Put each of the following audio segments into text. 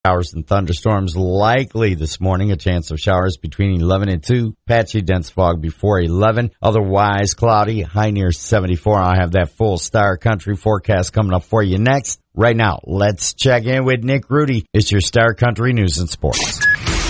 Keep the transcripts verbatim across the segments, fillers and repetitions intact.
Showers and thunderstorms likely this morning. A chance of showers between eleven and two. Patchy dense fog before eleven. Otherwise cloudy. High near seventy-four. I'll have that full Star Country forecast coming up for you next. Right now, let's check in with Nick Rudy. It's your Star Country News and Sports.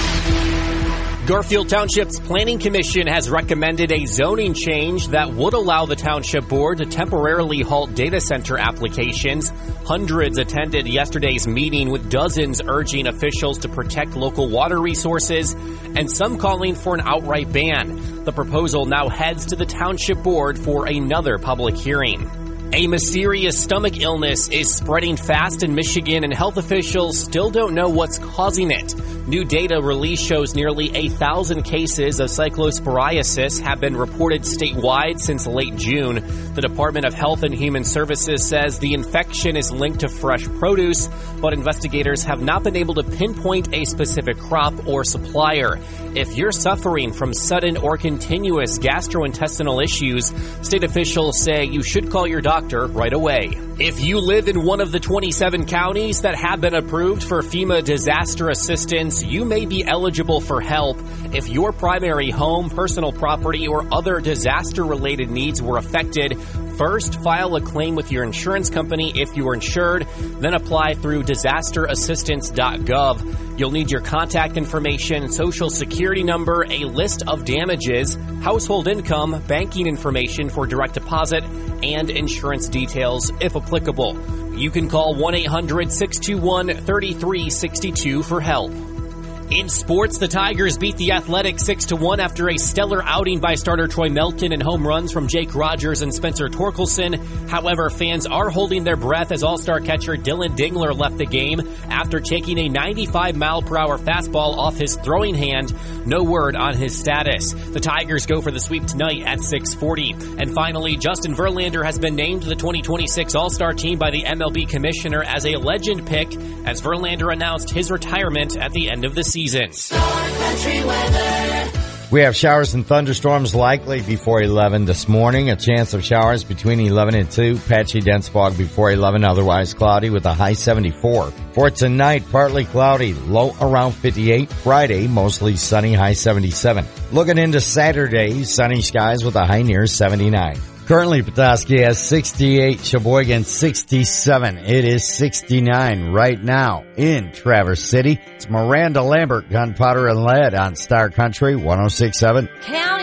Garfield Township's Planning Commission has recommended a zoning change that would allow the Township Board to temporarily halt data center applications. Hundreds attended yesterday's meeting, with dozens urging officials to protect local water resources and some calling for an outright ban. The proposal now heads to the Township Board for another public hearing. A mysterious stomach illness is spreading fast in Michigan, and health officials still don't know what's causing it. New data released shows nearly a thousand cases of cyclosporiasis have been reported statewide since late June. The Department of Health and Human Services says the infection is linked to fresh produce, but investigators have not been able to pinpoint a specific crop or supplier. If you're suffering from sudden or continuous gastrointestinal issues, state officials say you should call your doctor right away. If you live in one of the twenty-seven counties that have been approved for FEMA disaster assistance, you may be eligible for help. If your primary home, personal property, or other disaster-related needs were affected, first file a claim with your insurance company if you are insured, then apply through disaster assistance dot gov. You'll need your contact information, social security number, a list of damages, household income, banking information for direct deposit, and insurance details if applicable. You can call one eight hundred six two one three three six two for help. In sports, the Tigers beat the Athletics six to one after a stellar outing by starter Troy Melton and home runs from Jake Rogers and Spencer Torkelson. However, fans are holding their breath as all-star catcher Dylan Dingler left the game after taking a ninety-five mile per hour fastball off his throwing hand. No word on his status. The Tigers go for the sweep tonight at six forty. And finally, Justin Verlander has been named to the twenty twenty-six All-Star team by the M L B commissioner as a legend pick, as Verlander announced his retirement at the end of the season. Star Country weather. We have showers and thunderstorms likely before eleven this morning. A chance of showers between eleven and two. Patchy dense fog before eleven. Otherwise cloudy with a high seventy-four. For tonight, partly cloudy. Low around fifty-eight. Friday, mostly sunny. High seventy-seven. Looking into Saturday, sunny skies with a high near seventy-nine. Currently, Petoskey has sixty-eight, Sheboygan sixty-seven. It is sixty-nine right now in Traverse City. It's Miranda Lambert, Gunpowder and Lead on Star Country one oh six point seven. County